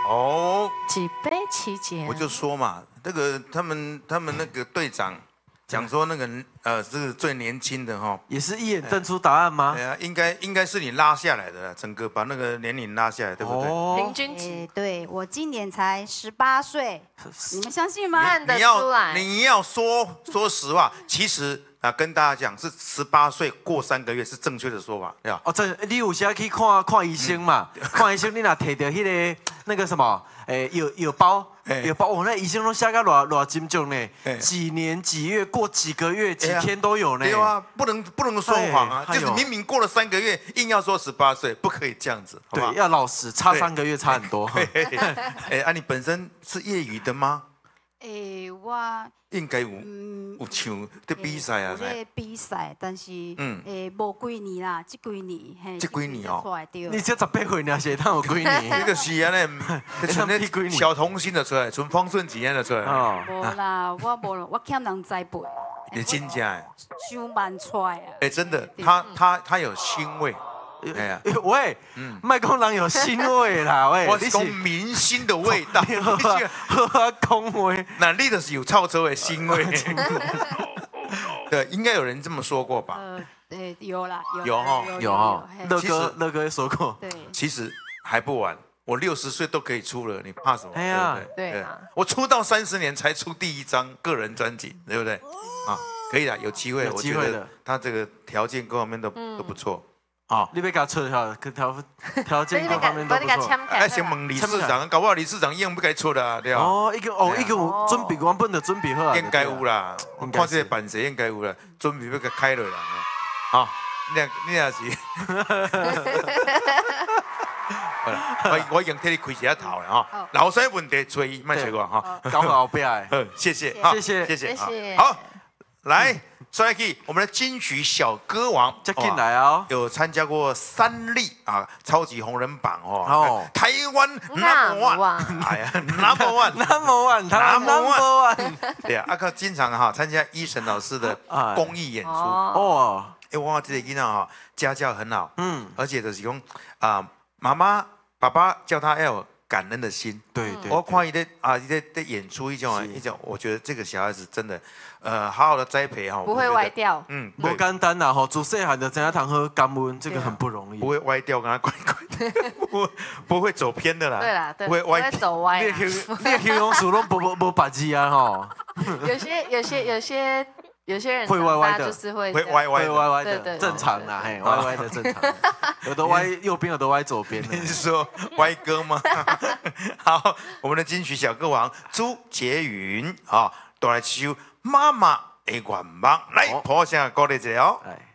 哦， 几杯期间， 我就说嘛，那个他们那个队长讲说那个是最年轻的哈， 也是一眼瞪出答案吗？ 对啊，应该是你拉下来的，整个把那个年龄拉下来，对不对？ 平均值对我今年才18岁，你们相信吗？ 看得出来。 你要说实话，其实跟大家讲是18岁过3个月是正确的说法，对吧？ 哦，这你有时去看医生嘛？看医生你若摕到那个什么，药包，哦，那医生都写个偌精准呢，几年几月过几个月几天都有呢。 对啊，不能说谎啊，就是明明过了3个月，硬要说18岁，不可以这样子，好吧？ 对，要老实，差3个月差很多。 你本身是业余的吗？ 我应该有像在比赛啊， 有在比赛，但是无几年啦，这几年， 这几年哦， 你这18岁呢，是当有几年？ 这个是安尼，像那小童星的出来，像方顺吉安的出来。 无啦，我欠人栽培。 你真正哎， 伤慢出来啊！ 真的，他有腥味。哎呀， 喂，麦公人有腥味啦，喂， 我是讲明星的味道。 喝空味， 那你的是有臭臭的腥味。对，应该有人这么说过吧？ 有啦， 有哈，乐哥也说过。 对， 其实还不晚，我60岁都可以出了，你怕什么？ 哎呀， 对啊， 我出道30年才出第1张个人专辑，对不对？啊，可以的，有机会，我觉得他这个条件各方面都不错。 你要给他出哈，条件各方面都不错。 先问理事长，搞不好理事长硬不该出的，对吧？ 一个有准备，我本就准备好啊。 应该有啦，我看这个版式应该有啦，准备要给开了啦。好，你也是。我已经替你开一下头了哈。老生问题找伊，莫找我哈。 搞后边的。 谢谢， 谢谢。好，来。说起我们的金曲小歌王， 再进来啊！ 有参加过3例超级红人榜哦，台湾 Number One， 哎呀 Number One， 他 Number One， 对啊，他经常参加一神老师的公益演出哦。 我这个囡仔家教很好，而且就是讲妈妈爸爸叫他要有感恩的心， 对， 我看他在演出一种，我觉得这个小孩子真的，好好的栽培不会歪掉， 不简单啦吼，自细汉就怎样谈喝感恩，这个很不容易， 不会歪掉，跟他乖乖的，不会走偏的啦， 对啦， 不会歪走歪， 你形容词都不把字啊吼， 有些人会歪歪的， 就是会歪的，正常啦，嘿，歪歪的正常。有的歪右边，有的歪左边。 你是说歪哥吗？好，我们的金曲小歌王朱洁云都来唱妈妈的愿望，来，破声鼓励一下哦。